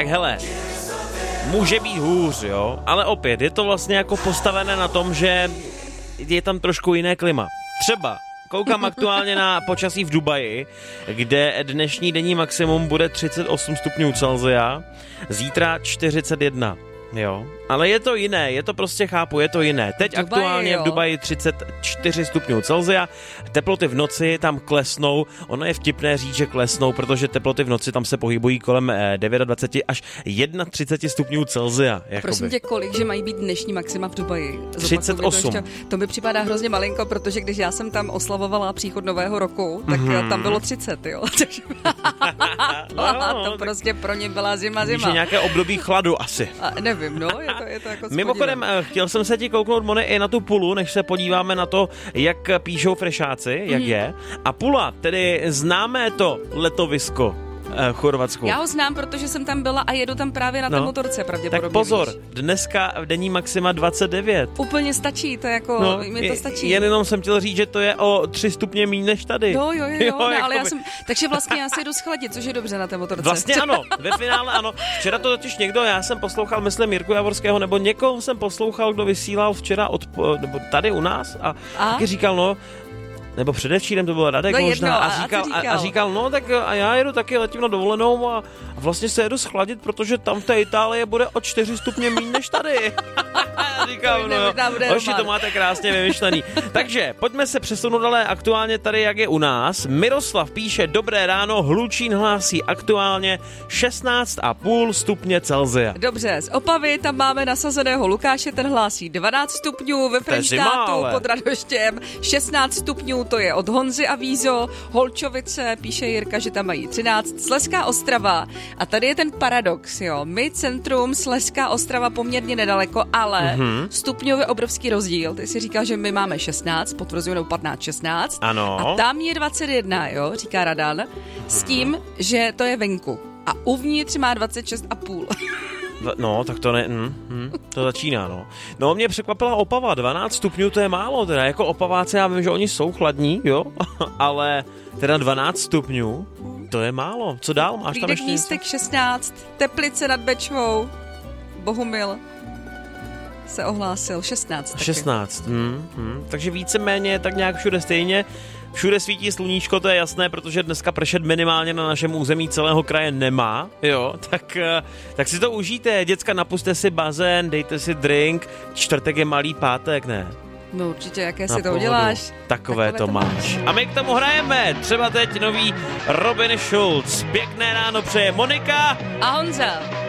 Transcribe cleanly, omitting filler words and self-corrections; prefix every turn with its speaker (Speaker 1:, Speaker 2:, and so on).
Speaker 1: Tak hele, může být hůř, jo, ale opět je to vlastně jako postavené na tom, že je tam trošku jiné klima. Třeba koukám aktuálně na počasí v Dubaji, kde dnešní denní maximum bude 38 stupňů Celsia, zítra 41. Jo, ale je to jiné, je to prostě chápu, je to jiné. Teď Dubaji, aktuálně v Dubaji 34 stupňů Celsia, teploty v noci tam klesnou, ono je vtipné říct, že klesnou, protože teploty v noci tam se pohybují kolem 29 až 31 stupňů Celsia.
Speaker 2: Prosím tě, kolik, že mají být dnešní maxima v Dubaji?
Speaker 1: 38.
Speaker 2: To mi připadá hrozně malinko, protože když já jsem tam oslavovala příchod nového roku, tak tam bylo 30, jo. To prostě pro ně byla zima.
Speaker 1: Víš, nějaké období chladu asi.
Speaker 2: Nevím, no, je to jako
Speaker 1: mimochodem, chtěl jsem se ti kouknout, Moni, i na tu Pulu, než se podíváme na to, jak píšou frešáci, jak je. A Pula, tedy známé to letovisko v Chorvatsku.
Speaker 2: Já ho znám, protože jsem tam byla a jedu tam právě na té motorce pravděpodobně.
Speaker 1: Tak pozor,
Speaker 2: víš.
Speaker 1: Dneska v denní maxima 29.
Speaker 2: Úplně stačí, to jako, mi to stačí.
Speaker 1: Jenom jsem chtěl říct, že to je o 3 stupně míň než tady.
Speaker 2: Jo, ne, ale takže vlastně já si jdu schladit, což je dobře na té motorce.
Speaker 1: Vlastně ano, ve finále ano. Včera to totiž já jsem poslouchal, myslím, Jirku Javorského, nebo někoho jsem poslouchal, kdo vysílal včera nebo tady u nás a taky říkal, nebo předevčírem to bylo Radek možná a říkal, no tak a já jedu taky, letím na dovolenou a vlastně se jedu schladit, protože tam v té Itálii bude o 4 stupně míň než tady. Říkám, hoši, to máte krásně vymyšlený. Takže pojďme se přesunout, ale aktuálně tady, jak je u nás. Miroslav píše, dobré ráno, Hlučín hlásí aktuálně 16,5 stupně Celsia.
Speaker 2: Dobře, z Opavy tam máme nasazeného Lukáše, ten hlásí 12 stupňů, ve Frenštátu pod Radoštěm 16 stupňů, to je od Honzy a Vízo, Holčovice, píše Jirka, že tam mají 13, Slezská Ostrava, a tady je ten paradox, jo, my centrum, Slezská Ostrava poměrně nedaleko, ale stupňově obrovský rozdíl, ty si říkal, že my máme 16, potvrzuju, nebo 15, 16,
Speaker 1: ano.
Speaker 2: A tam je 21, jo, říká Radan, s tím, že to je venku a uvnitř má 26,5.
Speaker 1: No, tak to to začíná, no. No, mě překvapila Opava, 12 stupňů, to je málo, teda jako Opaváci, já vím, že oni jsou chladní, jo, ale teda 12 stupňů, to je málo. Co dál? Máš tam ještě
Speaker 2: Místek 16, Teplice nad Bečvou, Bohumil se ohlásil, 16.
Speaker 1: 16, takže víceméně tak nějak všude stejně. Všude svítí sluníčko, to je jasné, protože dneska pršet minimálně na našem území celého kraje nemá, jo, tak si to užijte, děcka, napuste si bazén, dejte si drink, čtvrtek je malý pátek, ne?
Speaker 2: No určitě, jaké si to uděláš.
Speaker 1: Takové to máš. A my k tomu hrajeme, třeba teď nový Robin Schulz. Pěkné ráno přeje Monika
Speaker 2: a Honza.